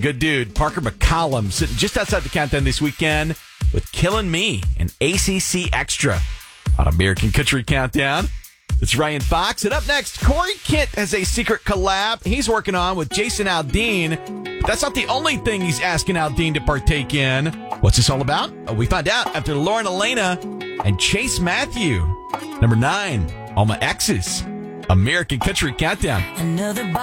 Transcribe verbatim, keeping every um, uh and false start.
good dude. Parker McCollum sitting just outside the countdown this weekend with Killin' Me and A C C Extra on American Country Countdown. It's Ryan Fox. And up next, Corey Kent has a secret collab he's working on with Jason Aldean. But that's not the only thing he's asking Aldean to partake in. What's this all about? Oh, we find out after Lauren Elena and Chase Matthew. Number nine, All My Exes. American Country Countdown. Another